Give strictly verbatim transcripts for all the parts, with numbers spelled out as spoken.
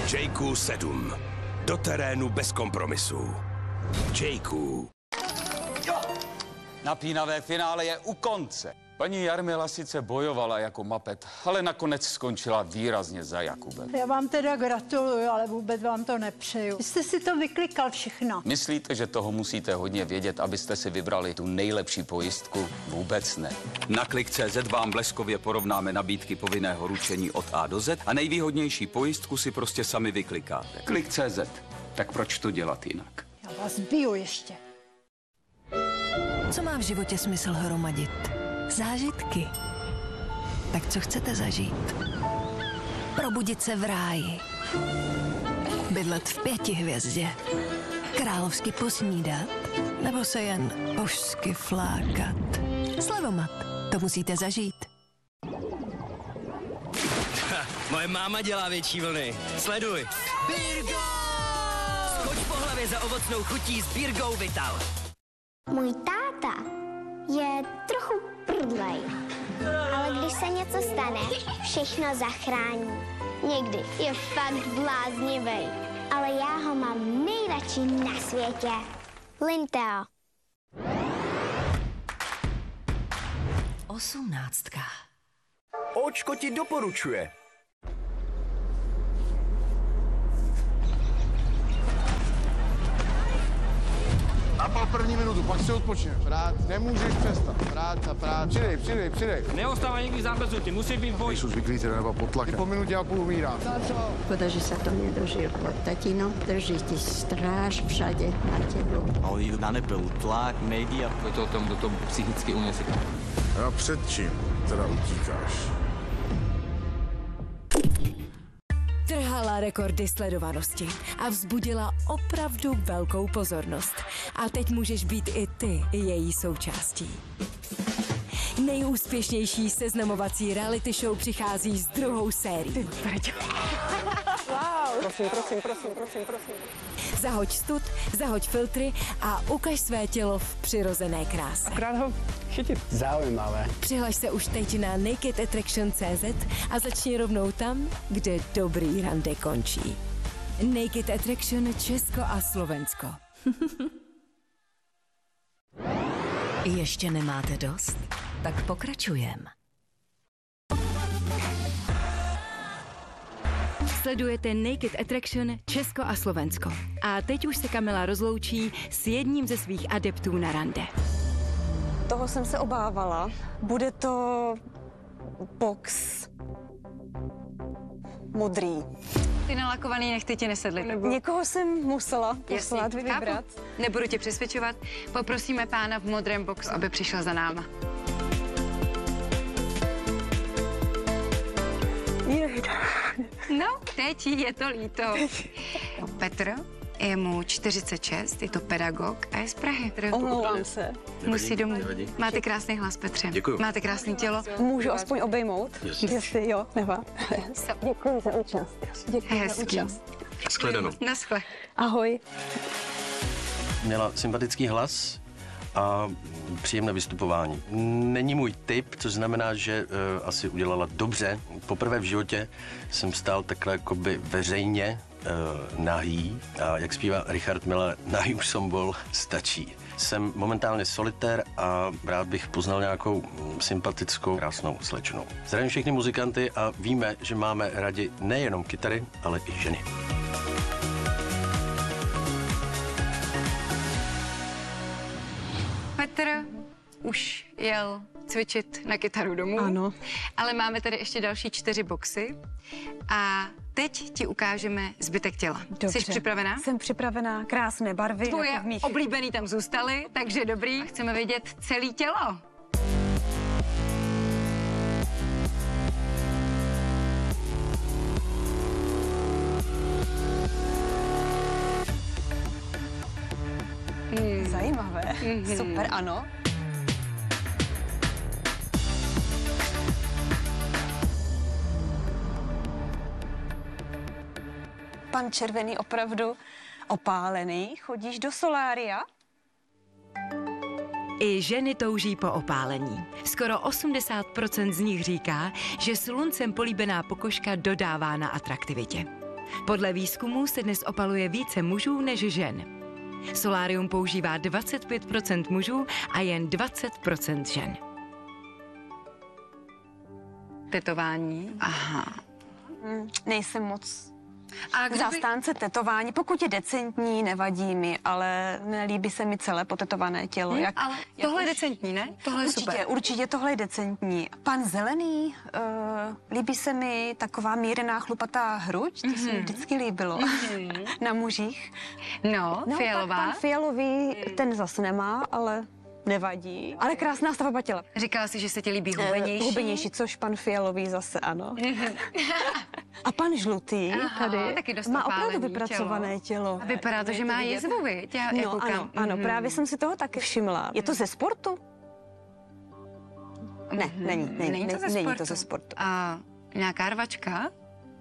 Jayku sedm. Do terénu bez kompromisů. Jayku. Napínavé finále je u konce. Paní Jarmila sice bojovala jako mapet, ale nakonec skončila výrazně za Jakubem. Já vám teda gratuluju, ale vůbec vám to nepřeju. Vy jste si to vyklikal všechno. Myslíte, že toho musíte hodně vědět, abyste si vybrali tu nejlepší pojistku? Vůbec ne. Na klik tečka cé zet vám bleskově porovnáme nabídky povinného ručení od A do Z a nejvýhodnější pojistku si prostě sami vyklikáte. Klik tečka cé zet. Tak proč to dělat jinak? Já vás biju ještě. Co má v životě smysl hromadit? Zážitky. Tak co chcete zažít? Probudit se v ráji. Bydlet v pěti hvězdě. Královsky posnídat. Nebo se jen božsky flákat. Slevomat. To musíte zažít. Ha, moje máma dělá větší vlny. Sleduj. Birgo! Skoč po hlavě za ovocnou chutí s Birgou Vital. Můj táta je trochu prdlej, ale když se něco stane, všechno zachrání. Někdy je fakt bláznivej, ale já ho mám nejradši na světě. Linteo. Osmnáctka. Očko ti doporučuje. Napal první minutu, pak si odpočineš. Rád, nemůžeš přestat. Práce, práce. Přidej, přidej, přidej. Neostávaj nikdy zákazu, ty musí být v boji. Jsou zvyklí teda nebo pod tlakem. Po minutě a půl umírá. Škoda, že sa to nedožil. Tatino, drží ti stráž všade na tebou. A on jí nanepil tlak, média. Je to o tom, kdo to psychicky uniesie. A před čím teda utíkáš? Trhala rekordy sledovanosti a vzbudila opravdu velkou pozornost. A teď můžeš být i ty její součástí. Nejúspěšnější seznamovací reality show přichází s druhou sérií. Wow. Prosím, prosím, prosím, prosím, prosím. Zahoď stud, zahoď filtry a ukaž své tělo v přirozené kráse. Akorát ho chytit. Zaujímavé. Přihlaš se už teď na naked attraction tečka cé zet a začni rovnou tam, kde dobrý rande končí. Naked Attraction Česko a Slovensko. Ještě nemáte dost? Tak pokračujem. Sledujete Naked Attraction Česko a Slovensko. A teď už se Kamila rozloučí s jedním ze svých adeptů na rande. Toho jsem se obávala. Bude to box modrý. Ty nalakovaný nechty ti nesedly. Nebo... Někoho jsem musela poslat, vybrat. Chápu. Nebudu tě přesvědčovat. Poprosíme pána v modrém boxu, aby přišel za náma. No, teď je to líto. Petr, je mu čtyřicet šest, je to pedagog a je z Prahy. Omlouvám se. Musí domů. Máte krásný hlas, Petře. Děkuju. Máte krásné tělo. Můžu aspoň obejmout? Jestli jo, neva. Děkuji za účast. Děkuji za účast. Shledanou. Naschle. Ahoj. Měla sympatický hlas a příjemné vystupování. Není můj typ, což znamená, že uh, asi udělala dobře. Poprvé v životě jsem stál takhle jakoby veřejně uh, nahý. A jak zpívá Richard Miller, nahý už som bol, stačí. Jsem momentálně solitér a rád bych poznal nějakou sympatickou, krásnou slečnou. Zdravím všechny muzikanty a víme, že máme rádi nejenom kytary, ale i ženy. Petr už jel cvičit na kytaru domů. Ano. Ale máme tady ještě další čtyři boxy. A teď ti ukážeme zbytek těla. Dobře. Jsi připravená? Jsem připravená, krásné barvy. Tvoje jako v mých... oblíbený tam zůstaly, takže dobrý. Chceme vidět celé tělo. Mm. Zajímavé. Mm-hmm. Super, ano. Pan Červený opravdu opálený. Chodíš do solária? I ženy touží po opálení. Skoro osmdesát procent z nich říká, že sluncem políbená pokožka dodává na atraktivitě. Podle výzkumů se dnes opaluje více mužů než žen. Solárium používá dvacet pět procent mužů a jen dvacet procent žen. Tetování. Aha. Hmm, nejsem moc A kdyby... zastánce tetování. Pokud je decentní, nevadí mi, ale nelíbí se mi celé potetované tělo. Hmm, jak, ale jak tohle už... je decentní, ne? Tohle je určitě, super. Určitě tohle je decentní. Pan Zelený, uh, líbí se mi taková mírná chlupatá hruď, to mm-hmm. se mi vždycky líbilo mm-hmm. na mužích. No, no fialová. Tak pan fialový, ten zase nemá, ale nevadí. Ale krásná stavba těla. Říkala jsi, že se ti líbí hubenější? Uh, hubenější, což pan fialový zase ano. A pan žlutý Aha, tady taky dost má opravdu opálený vypracované tělo. tělo. A vypadá to, že má jezvu, viď? Já, no, já koukám. ano, ano, mm. právě jsem si toho taky všimla. Je to ze sportu? Ne, Mm-hmm. není, není, není, to ze není sportu. to ze sportu. A nějaká rvačka?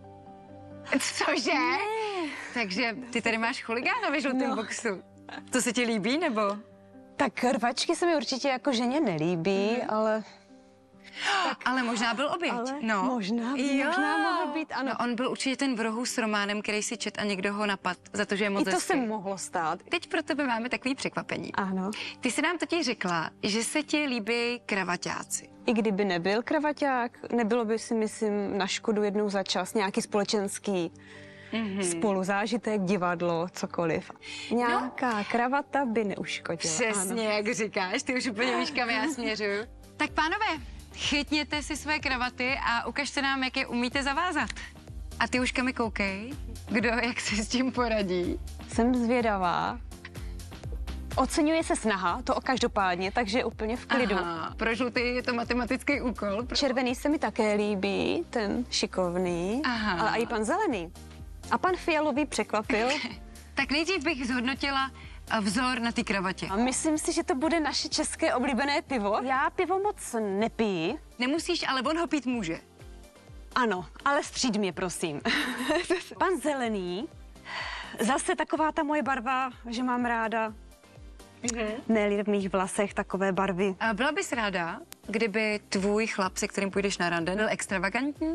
Cože? Ne. Takže ty tady máš chuligána ve žlutém no. boxu. To se ti líbí, nebo? Tak rvačky se mi určitě jako ženě nelíbí, mm. ale... Tak, ale možná byl oběť. Ale no. možná, možná mohl být, ano. No, on byl určitě ten v rohu s románem, který si čet a někdo ho napad za to, že je moc I to hezký. se mohlo stát. Teď pro tebe máme takový překvapení. Ano. Ty si nám totiž řekla, že se ti líbí kravaťáci. I kdyby nebyl kravaťák, nebylo by si, myslím, na škodu jednou za čas nějaký společenský mm-hmm. spoluzážitek, divadlo, cokoliv. Nějaká no. kravata by neuškodila. Přesně, ano. jak říkáš, ty už úplně víš, kam já směřuju. Tak pánové, chytněte si své kravaty a ukažte nám, jak je umíte zavázat. A ty už mi koukej, kdo jak se s tím poradí. Jsem zvědavá. Oceňuje se snaha, to každopádně, takže úplně v klidu. Aha, pro žlutý je to matematický úkol. Pro... Červený se mi také líbí, ten šikovný, Aha. ale i pan zelený. A pan fialový překvapil. Tak nejdřív bych zhodnotila vzor na té kravatě. A myslím si, že to bude naše české oblíbené pivo. Já pivo moc nepiju. Nemusíš, ale on ho pít může. Ano, ale stříď mě, prosím. Pan zelený, zase taková ta moje barva, že mám ráda. Mm-hmm. Ne-li v mých vlasech takové barvy. A byla bys ráda, kdyby tvůj chlap, se kterým půjdeš na rande, byl extravagantní?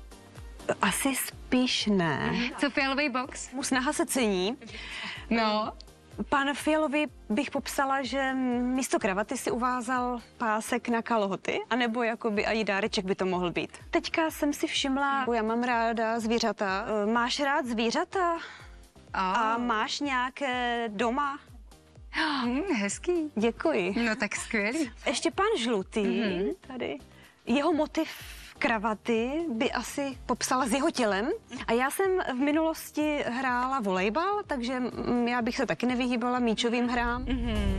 Asi spíš ne. Co fialový box? Mu snaha se cení. No. Pan fialový bych popsala, že místo kravaty si uvázal pásek na kalhoty, anebo jakoby i dáreček by to mohl být. Teďka jsem si všimla, já mám ráda zvířata. Máš rád zvířata? Oh. A máš nějaké doma? Hmm, hezký. Děkuji. No tak skvělý. Ještě pan žlutý, mm-hmm. tady. Jeho motiv kravaty by asi popsala s jeho tělem. A já jsem v minulosti hrála volejbal, takže já bych se taky nevyhýbala míčovým hrám. Mm-hmm.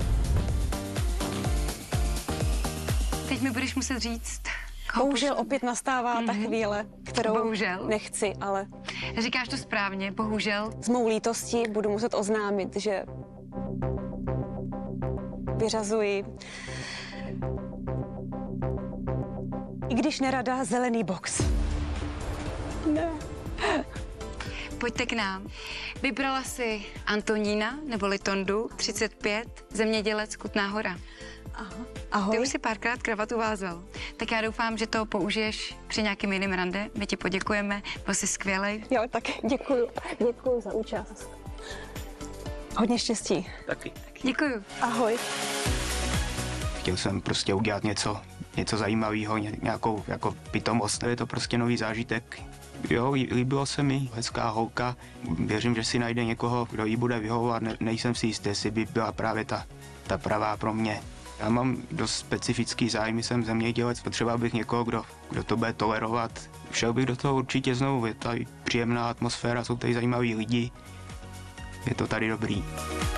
Teď mi budeš muset říct... Bohužel opět nastává mm-hmm. ta chvíle, kterou bohužel. nechci, ale... Říkáš to správně, bohužel. Z mou lítostí budu muset oznámit, že vyřazuji, i když nerada, zelený box. Ne. Pojďte k nám. Vybrala si Antonína, neboli Tondu, třicet pět, zemědělec, Kutná Hora. Aha. Ahoj. Ty už si párkrát kravatu vázal. Tak já doufám, že to použiješ při nějakým jiným rande. My ti poděkujeme, byl jsi skvělej. Jo, tak děkuju. Děkuju za účast. Hodně štěstí. Taky. Děkuju. Ahoj. Chtěl jsem prostě udělat něco, něco zajímavého, nějakou jako pitomost. Je to prostě nový zážitek. Jo, líbilo se mi, hezká holka. Věřím, že si najde někoho, kdo jí bude vyhovovat. Ne, nejsem si jistý, jestli by byla právě ta, ta pravá pro mě. Já mám dost specifický zájmy, jsem zemědělec, potřeboval bych někoho, kdo, kdo to bude tolerovat. Šel bych do toho určitě znovu, je tady příjemná atmosféra, jsou tady zajímaví lidi. Je to tady dobrý.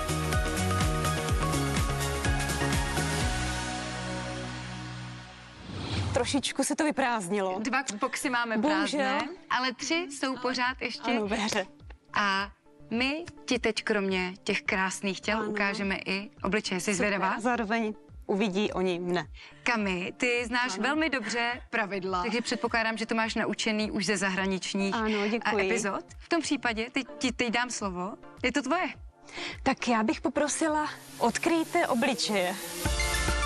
Trošičku se to vyprázdnilo. Dva boxy máme Bohužel. prázdné, ale tři jsou pořád ještě. Ano, ve hře. A my ti teď kromě těch krásných těl ano. ukážeme i obličeje. Jsi zvědavá? Zároveň uvidí oni mne. Kami, ty znáš ano. velmi dobře pravidla, takže předpokládám, že to máš naučený už ze zahraničních ano, děkuji. epizod. V tom případě teď ti teď dám slovo. Je to tvoje. Tak já bych poprosila, odkryjte obličeje.